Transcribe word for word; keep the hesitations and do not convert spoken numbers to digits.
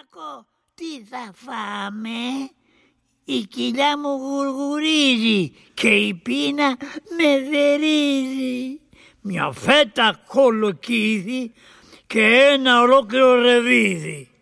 Κυριακό, τι θα φάμε? Η κοιλιά μου γουργουρίζει και η πείνα με δερίζει. Μια φέτα κολοκύθι και ένα ολόκληρο ρεβίδι.